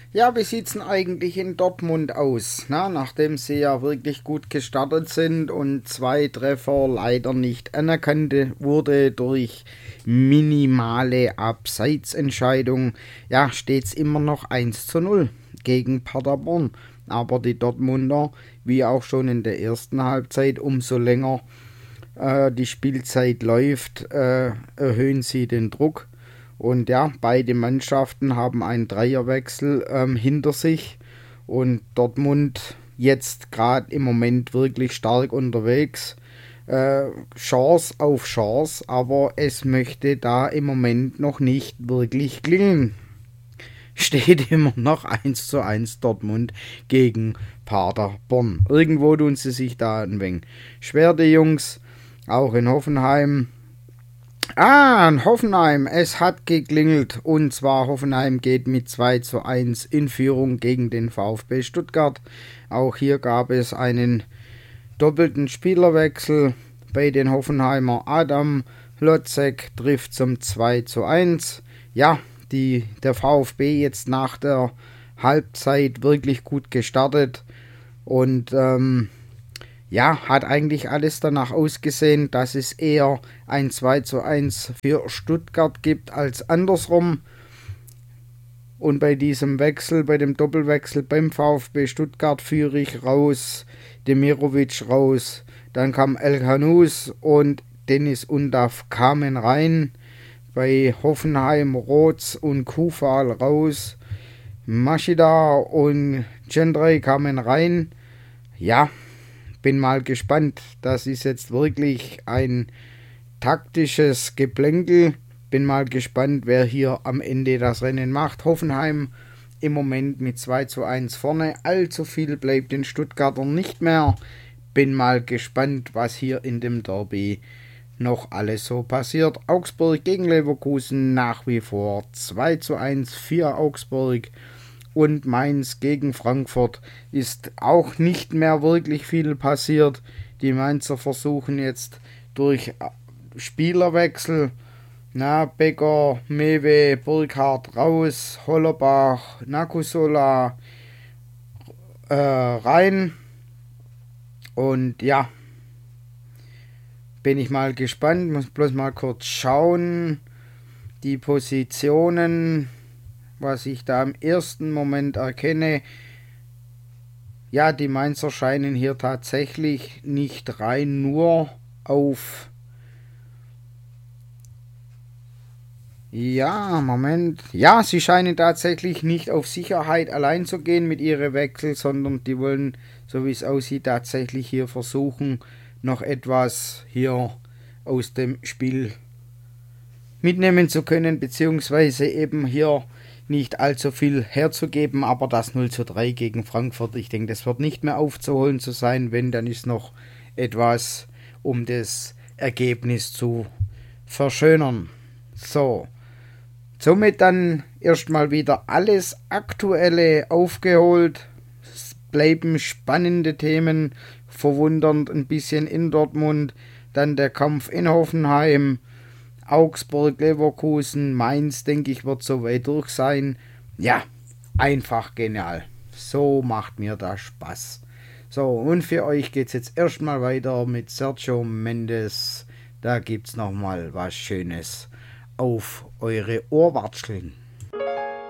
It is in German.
Ja, wie sieht's denn eigentlich in Dortmund aus? Na, nachdem sie ja wirklich gut gestartet sind und zwei Treffer leider nicht anerkannt wurde durch minimale Abseitsentscheidung, ja, steht's immer noch 1:0 gegen Paderborn. Aber die Dortmunder, wie auch schon in der ersten Halbzeit, umso länger die Spielzeit läuft, erhöhen sie den Druck. Und ja, beide Mannschaften haben einen Dreierwechsel hinter sich. Und Dortmund jetzt gerade im Moment wirklich stark unterwegs. Chance auf Chance, aber es möchte da im Moment noch nicht wirklich klingeln. Steht immer noch 1:1 Dortmund gegen Paderborn. Irgendwo tun sie sich da ein wenig schwer, die Jungs. Auch in Hoffenheim. In Hoffenheim, es hat geklingelt. Und zwar Hoffenheim geht mit 2:1 in Führung gegen den VfB Stuttgart. Auch hier gab es einen doppelten Spielerwechsel bei den Hoffenheimer. Adam Lotzek trifft zum 2:1. Ja, der VfB jetzt nach der Halbzeit wirklich gut gestartet. Und ja, hat eigentlich alles danach ausgesehen, dass es eher ein 2:1 für Stuttgart gibt als andersrum. Und bei diesem Wechsel, bei dem Doppelwechsel beim VfB Stuttgart, Führig raus, Demirovic raus, dann kam El Hanous und Dennis Undav kamen rein. Bei Hoffenheim Rotz und Kufal raus, Maschida und Gendrey kamen rein. Ja, bin mal gespannt. Das ist jetzt wirklich ein taktisches Geplänkel. Bin mal gespannt, wer hier am Ende das Rennen macht. Hoffenheim im Moment mit 2:1 vorne. Allzu viel bleibt den Stuttgartern nicht mehr. Bin mal gespannt, was hier in dem Derby noch alles so passiert. Augsburg gegen Leverkusen nach wie vor 2:1 für Augsburg. Und Mainz gegen Frankfurt ist auch nicht mehr wirklich viel passiert. Die Mainzer versuchen jetzt durch Spielerwechsel, Becker, Mewe, Burkhardt raus, Hollerbach, Nakusola rein. Und ja, bin ich mal gespannt, muss bloß mal kurz schauen. Die Positionen, was ich da im ersten Moment erkenne, ja, die Mainzer scheinen hier tatsächlich nicht rein nur auf... Ja, Moment. Ja, sie scheinen tatsächlich nicht auf Sicherheit allein zu gehen mit ihren Wechsel, sondern die wollen, so wie es aussieht, tatsächlich hier versuchen, noch etwas hier aus dem Spiel mitnehmen zu können, beziehungsweise eben hier nicht allzu viel herzugeben, aber das 0:3 gegen Frankfurt, ich denke, das wird nicht mehr aufzuholen zu sein, wenn, dann ist noch etwas, um das Ergebnis zu verschönern. So, somit dann erstmal wieder alles Aktuelle aufgeholt. Es bleiben spannende Themen, verwundernd ein bisschen in Dortmund, dann der Kampf in Hoffenheim, Augsburg, Leverkusen, Mainz, denke ich, wird so weit durch sein. Ja, einfach genial. So macht mir das Spaß. So, und für euch geht es jetzt erstmal weiter mit Sergio Mendes. Da gibt's nochmal was Schönes auf eure Ohrwatscheln.